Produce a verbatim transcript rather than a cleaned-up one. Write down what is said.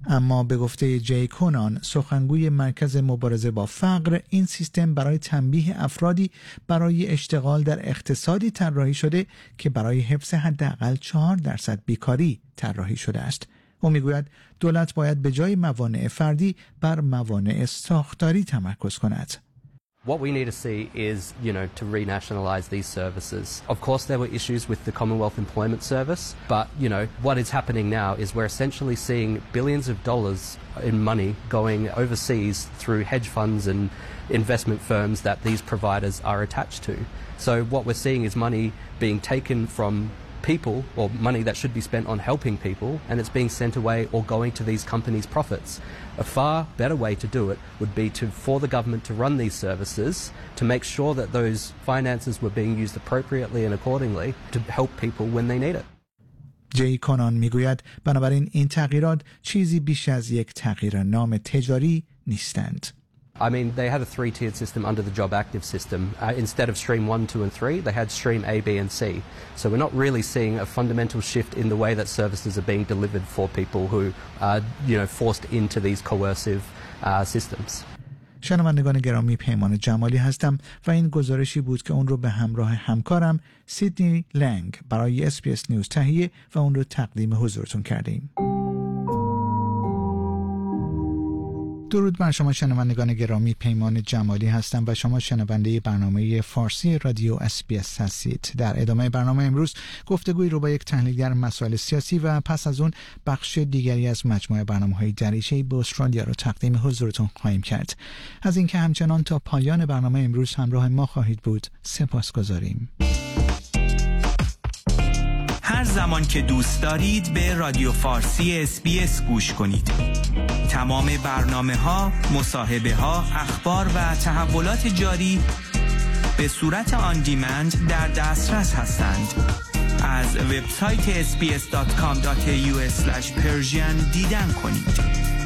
اما به گفته جی کونان، سخنگوی مرکز مبارزه با فقر، این سیستم برای تنبیه افرادی برای اشتغال در اقتصادی طراحی شده که برای حفظ حداقل چهار درصد بیکاری طراحی شده است. او میگوید دولت باید به جای موانع فردی بر موانع ساختاری تمرکز کند. What we need to see is, you know, to renationalize these services. Of course, there were issues with the Commonwealth Employment Service, but, you know, what is happening now is we're essentially seeing billions of dollars in money going overseas through hedge funds and investment firms that these providers are attached to. So what we're seeing is money being taken from people, or money that should be spent on helping people, and it's being sent away or going to these companies' profits. A far better way to do it would be to for the government to run these services to make sure that those finances were being used appropriately and accordingly to help people when they need it. جی کونان میگوید بنابراین این تغییرات چیزی بیش از یک تغییر نام تجاری نیستند. I mean, they had a three-tiered system under the Job Active system. Uh, instead of stream one, two, and three, they had stream A, B, and C. So we're not really seeing a fundamental shift in the way that services are being delivered for people who are, you know, forced into these coercive uh, systems. شنوندگان گرامی، پیمان جمالی هستم و این گزارشی بود که اون رو به همراه همکارم سیدنی لنگ برای اس بی اس نیوز تهیه و اون رو تقدیم حضورتون کردیم. درود بر شما شنوندگان گرامی، پیمان جمالی هستم و شما شنونده برنامه فارسی رادیو اس بی اس هستید. در ادامه برنامه امروز گفتگویی رو با یک تحلیلگر مسائل سیاسی و پس از اون بخش دیگری از مجموعه برنامه‌های دریچه‌ای به استرالیا رو تقدیم حضورتون خواهیم کرد. از اینکه همچنان تا پایان برنامه امروز همراه ما خواهید بود سپاسگزاریم. هر زمان که دوست دارید به رادیو فارسی اس بی اس گوش کنید. تمام برنامه‌ها، مصاحبه‌ها، اخبار و تحولات جاری به صورت آن دیمند در دسترس هستند. از وبسایت اس بی اس دات کام دات ای یو اسلش پرژین دیدن کنید.